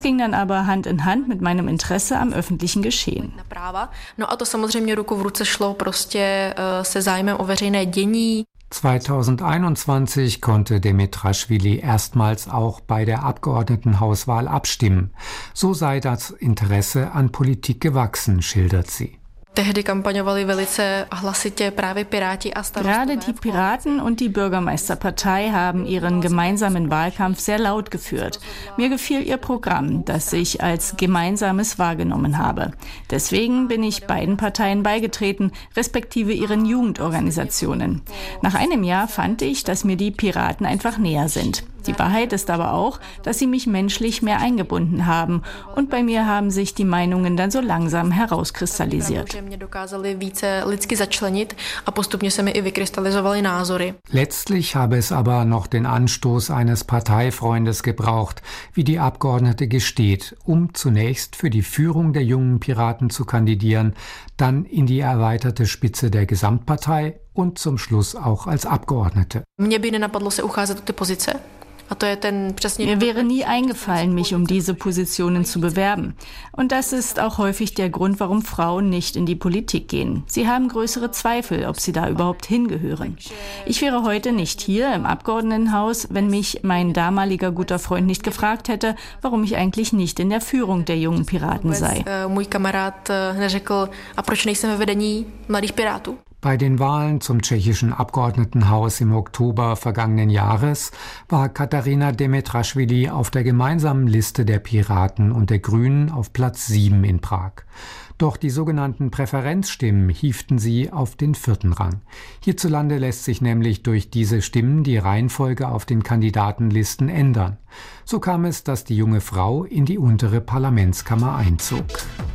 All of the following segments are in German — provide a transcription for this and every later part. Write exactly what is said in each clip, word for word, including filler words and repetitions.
Ging dann aber Hand in Hand mit meinem Interesse am öffentlichen Geschehen. No a to samozřejmě ruku v ruce šlo prostě se zájmem o veřejné dění. zweitausendeinundzwanzig konnte Demetraschwili erstmals auch bei der Abgeordnetenhauswahl abstimmen. So sei das Interesse an Politik gewachsen, schildert sie. Tehdy kampaňovali velice hlasitě právě Piráti a Starostové. Gerade die Piraten und die Bürgermeisterpartei haben ihren gemeinsamen Wahlkampf sehr laut geführt. Mir gefiel ihr Programm, das ich als gemeinsames wahrgenommen habe. Deswegen bin ich beiden Parteien beigetreten, respektive ihren Jugendorganisationen. Nach einem Jahr fand ich, dass mir die Piraten einfach näher sind. Die Wahrheit ist aber auch, dass sie mich menschlich mehr eingebunden haben. Und bei mir haben sich die Meinungen dann so langsam herauskristallisiert. Letztlich habe es aber noch den Anstoß eines Parteifreundes gebraucht, wie die Abgeordnete gesteht, um zunächst für die Führung der jungen Piraten zu kandidieren, dann in die erweiterte Spitze der Gesamtpartei und zum Schluss auch als Abgeordnete. Mir wäre nie eingefallen, mich um diese Positionen zu bewerben. Und das ist auch häufig der Grund, warum Frauen nicht in die Politik gehen. Sie haben größere Zweifel, ob sie da überhaupt hingehören. Ich wäre heute nicht hier im Abgeordnetenhaus, wenn mich mein damaliger guter Freund nicht gefragt hätte, warum ich eigentlich nicht in der Führung der jungen Piraten sei. Bei den Wahlen zum tschechischen Abgeordnetenhaus im Oktober vergangenen Jahres war Katharina Demetraschwili auf der gemeinsamen Liste der Piraten und der Grünen auf Platz sieben in Prag. Doch die sogenannten Präferenzstimmen hieften sie auf den vierten Rang. Hierzulande lässt sich nämlich durch diese Stimmen die Reihenfolge auf den Kandidatenlisten ändern. So kam es, dass die junge Frau in die untere Parlamentskammer einzog.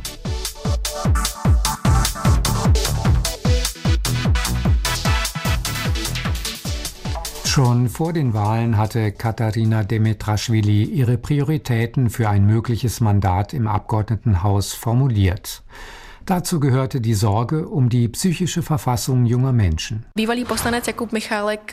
Schon vor den Wahlen hatte Katharina Demetraschwili ihre Prioritäten für ein mögliches Mandat im Abgeordnetenhaus formuliert. Dazu gehörte die Sorge um die psychische Verfassung junger Menschen. Bývalý poslanec Jakub Michálek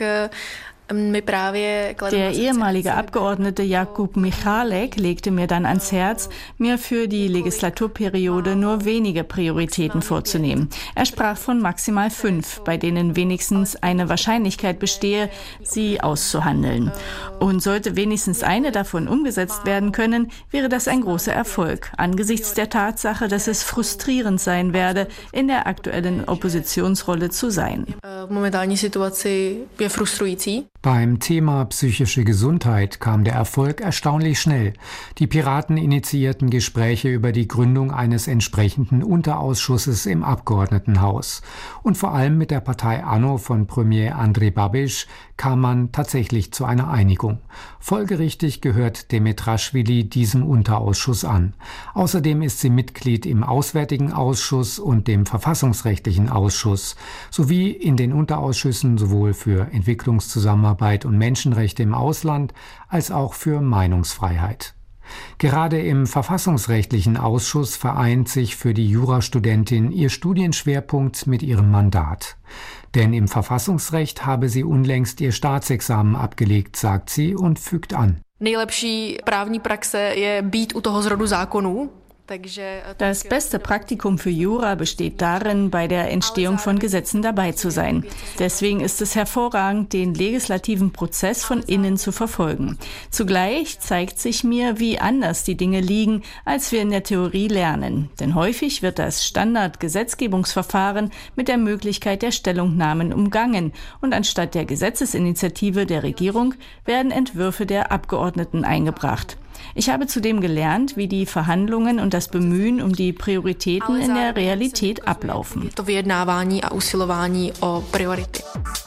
Der ehemalige Abgeordnete Jakub Michálek legte mir dann ans Herz, mir für die Legislaturperiode nur wenige Prioritäten vorzunehmen. Er sprach von maximal fünf, bei denen wenigstens eine Wahrscheinlichkeit bestehe, sie auszuhandeln. Und sollte wenigstens eine davon umgesetzt werden können, wäre das ein großer Erfolg, angesichts der Tatsache, dass es frustrierend sein werde, in der aktuellen Oppositionsrolle zu sein. Momentální situaci je frustrující. Beim Thema psychische Gesundheit kam der Erfolg erstaunlich schnell. Die Piraten initiierten Gespräche über die Gründung eines entsprechenden Unterausschusses im Abgeordnetenhaus. Und vor allem mit der Partei ANO von Premier Andrej Babiš kam man tatsächlich zu einer Einigung. Folgerichtig gehört Demetraschwili diesem Unterausschuss an. Außerdem ist sie Mitglied im Auswärtigen Ausschuss und dem Verfassungsrechtlichen Ausschuss sowie in den Unterausschüssen sowohl für Entwicklungszusammenarbeit und Menschenrechte im Ausland als auch für Meinungsfreiheit. Gerade im Verfassungsrechtlichen Ausschuss vereint sich für die Jurastudentin ihr Studienschwerpunkt mit ihrem Mandat. Denn im Verfassungsrecht habe sie unlängst ihr Staatsexamen abgelegt, sagt sie und fügt an. Nejlepší právní praxe je být u toho zrodu zákonů. Das beste Praktikum für Jura besteht darin, bei der Entstehung von Gesetzen dabei zu sein. Deswegen ist es hervorragend, den legislativen Prozess von innen zu verfolgen. Zugleich zeigt sich mir, wie anders die Dinge liegen, als wir in der Theorie lernen. Denn häufig wird das Standardgesetzgebungsverfahren mit der Möglichkeit der Stellungnahmen umgangen und anstatt der Gesetzesinitiative der Regierung werden Entwürfe der Abgeordneten eingebracht. Ich habe zudem gelernt, wie die Verhandlungen und das Bemühen um die Prioritäten in der Realität ablaufen. To vyjednávání a usilování o priority.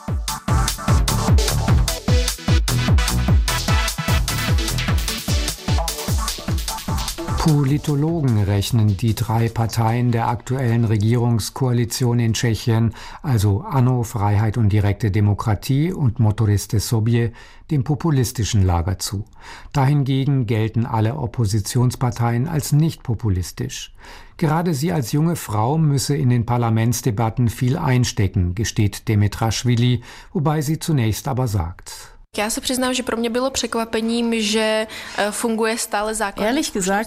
Politologen rechnen die drei Parteien der aktuellen Regierungskoalition in Tschechien, also ANO, Freiheit und direkte Demokratie und Motoriste Sobě, dem populistischen Lager zu. Dahingegen gelten alle Oppositionsparteien als nicht populistisch. Gerade sie als junge Frau müsse in den Parlamentsdebatten viel einstecken, gesteht Demetraschwili, wobei sie zunächst aber sagt: Já se přiznám, že pro mě bylo překvapením, že funguje stále základ. Ehrlich gesagt